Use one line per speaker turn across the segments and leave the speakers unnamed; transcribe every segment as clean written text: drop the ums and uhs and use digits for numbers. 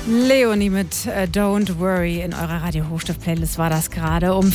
Leonie mit Don't Worry in eurer Radio-Hochstift-Playlist war das gerade um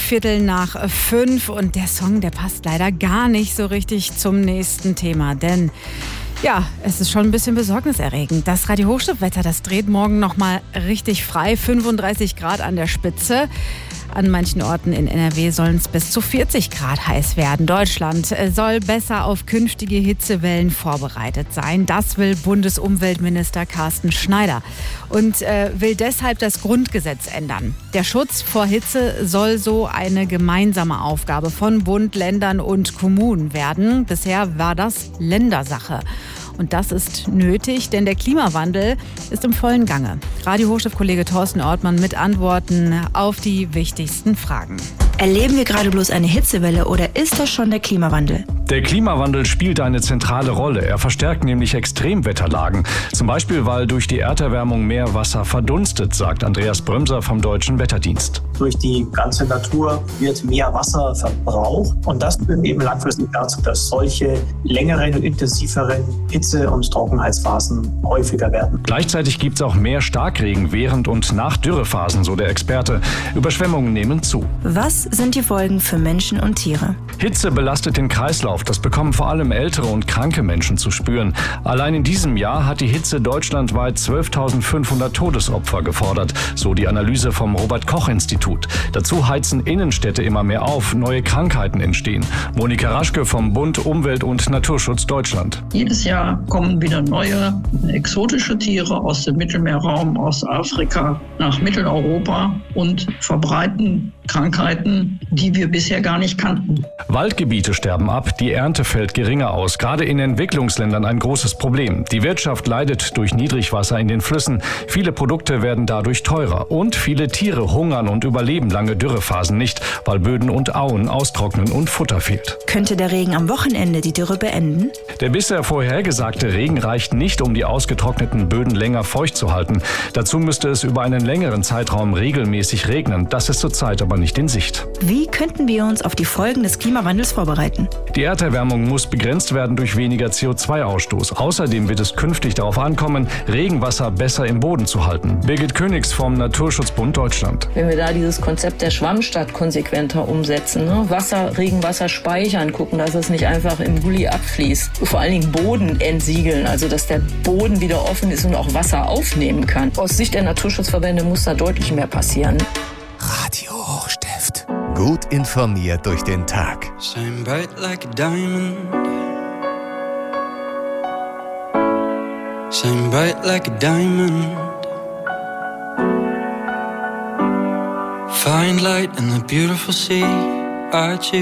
4:45 und der Song, der passt leider gar nicht so richtig zum nächsten Thema, denn ja, es ist schon ein bisschen besorgniserregend. Das Radio-Hochstift-Wetter, das dreht morgen nochmal richtig frei, 35 Grad an der Spitze. An manchen Orten in NRW sollen es bis zu 40 Grad heiß werden. Deutschland soll besser auf künftige Hitzewellen vorbereitet sein. Das will Bundesumweltminister Carsten Schneider und will deshalb das Grundgesetz ändern. Der Schutz vor Hitze soll so eine gemeinsame Aufgabe von Bund, Ländern und Kommunen werden. Bisher war das Ländersache. Und das ist nötig, denn der Klimawandel ist im vollen Gange. Radio-Hochstift-Kollege Thorsten Ortmann mit Antworten auf die wichtigsten Fragen.
Erleben wir gerade bloß eine Hitzewelle oder ist das schon der Klimawandel?
Der Klimawandel spielt eine zentrale Rolle. Er verstärkt nämlich Extremwetterlagen. Zum Beispiel, weil durch die Erderwärmung mehr Wasser verdunstet, sagt Andreas Brömser vom Deutschen Wetterdienst.
Durch die ganze Natur wird mehr Wasser verbraucht und das führt eben langfristig dazu, dass solche längeren und intensiveren Hitze- und Trockenheitsphasen häufiger werden.
Gleichzeitig gibt es auch mehr Starkregen während und nach Dürrephasen, so der Experte. Überschwemmungen nehmen zu.
Was sind die Folgen für Menschen und Tiere?
Hitze belastet den Kreislauf. Das bekommen vor allem ältere und kranke Menschen zu spüren. Allein in diesem Jahr hat die Hitze deutschlandweit 12.500 Todesopfer gefordert, so die Analyse vom Robert-Koch-Institut. Dazu heizen Innenstädte immer mehr auf, neue Krankheiten entstehen. Monika Raschke vom Bund Umwelt und Naturschutz Deutschland.
Jedes Jahr kommen wieder neue exotische Tiere aus dem Mittelmeerraum, aus Afrika nach Mitteleuropa und verbreiten Krankheiten, die wir bisher gar nicht kannten.
Waldgebiete sterben ab, die Ernte fällt geringer aus. Gerade in Entwicklungsländern ein großes Problem. Die Wirtschaft leidet durch Niedrigwasser in den Flüssen. Viele Produkte werden dadurch teurer. Und viele Tiere hungern und überleben lange Dürrephasen nicht, weil Böden und Auen austrocknen und Futter fehlt.
Könnte der Regen am Wochenende die Dürre beenden?
Der bisher vorhergesagte Regen reicht nicht, um die ausgetrockneten Böden länger feucht zu halten. Dazu müsste es über einen längeren Zeitraum regelmäßig regnen. Das ist zurzeit aber nicht in Sicht.
Wie könnten wir uns auf die Folgen des Klimawandels vorbereiten?
Die Erderwärmung muss begrenzt werden durch weniger CO2-Ausstoß. Außerdem wird es künftig darauf ankommen, Regenwasser besser im Boden zu halten. Birgit Königs vom Naturschutzbund Deutschland.
Wenn wir da dieses Konzept der Schwammstadt konsequenter umsetzen, Regenwasser speichern, gucken, dass es nicht einfach im Gully abfließt. Vor allen Dingen Boden entsiegeln, also dass der Boden wieder offen ist und auch Wasser aufnehmen kann. Aus Sicht der Naturschutzverbände muss da deutlich mehr passieren.
Radio Hochstift. Gut informiert durch den Tag.
Shine bright like a diamond. Shine bright like a diamond. Find light in the beautiful sea. Archie.